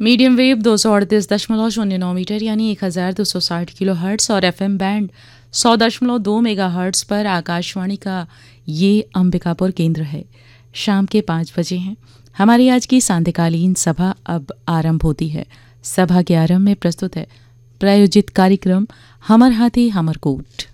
Medium wave 238.09 metre यानी 1260 kilo hertz और FM band 100.2 mega hertz पर आकाशवाणी का ये अंबिकापुर केंद्र है। शाम के 5 बजे हैं। हमारी आज की सांध्यकालीन सभा अब आरंभ होती है। सभा के आरंभ में प्रस्तुत है प्रायोजित कार्यक्रम हमर हाथी हमर कोट।